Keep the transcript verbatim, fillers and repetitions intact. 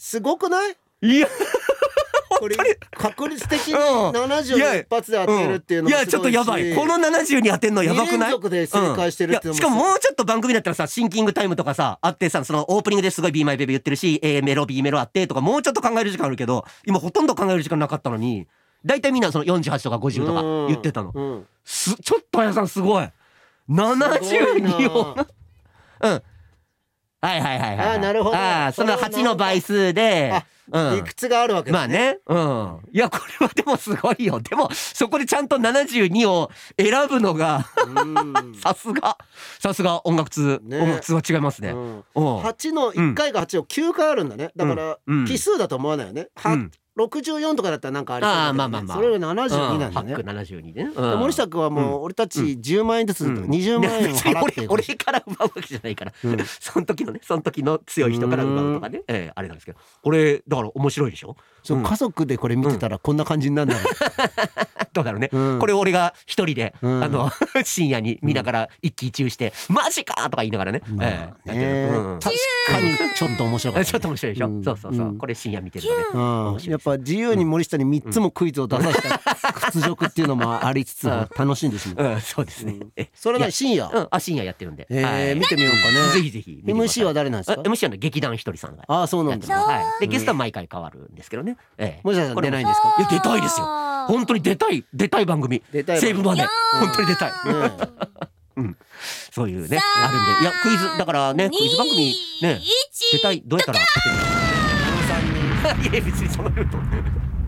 すごくない？ いやこれ確率的にななじゅう一発で当てるっていうのもすごいし、いやちょっとやばい、このななじゅうに当てんのやばくない？に連続で正解してるっていうのも、うん、 しかももうちょっと番組だったらさ、シンキングタイムとかさあってさ、そのオープニングですごい Be My Baby 言ってるし、A メロ B メロあってとか、もうちょっと考える時間あるけど、今ほとんど考える時間なかったのに、だいたいみんなそのよんじゅうはちとかごじゅうとか言ってたの、うんうん、すちょっとあやさんすごいななじゅうにをうんはいはいはいはい、 あ、なるほど。 あ、そのはちの倍数で、 うん、理屈があるわけですね。 まあね、うん。いやこれはでもすごいよ。でもそこでちゃんとななじゅうにを選ぶのがさすがさすが音楽通、ね、音楽通は違いますね。うん、 はちのいっかいがはちをきゅうかいあるんだね。だから、うん、奇数だと思わないよね。は、うん、ろくじゅうよんとかだったらなんかありそうだけど、ね、あ、まあまあまあ、それがななじゅうになんだね。 はちななじゅうにね。 森下君はもう俺たちじゅうまんえんずつにじゅうまんえんを払って、 うん、俺, 俺から奪うわけじゃないから、うん、その時のねその時の強い人から奪うとかね、えー、あれなんですけど、これだから面白いでしょ。 そう、うん、家族でこれ見てたらこんな感じになるんだろう、 どうだろうね、うん、これ俺が一人で、うん、あの深夜に見ながら一喜一憂して「マジか!」とか言いながらね、まあね、えーうん、 確かにちょっと面白かった、ね、 ちょっと面白いでしょ、うん、そうそうそう、うん、これ深夜見てるのね、 うん、やっぱ自由に森下にみっつもクイズを出させた屈辱っていうのもありつつ楽しんでしまう、 うん、そうですね、うん、 それは深夜、 うん、あ深夜やってるんで、 えーはい、見てみようかね。 ぜひぜひエムシー は誰なんですか？ エムシー は劇団ひとりさんが、 ああそうなんです、 はい、でゲストは毎回変わるんですけどね、えー、森下さん出ないんですか？ いや出たいですよ、本当に出たい出たい番組、 出たいセーブまで本当に出たい、ねうん、そういうねあるんで、いやクイズだからね、クイズ番組ね出たい、どうやったら当てるの？いや別にそのルート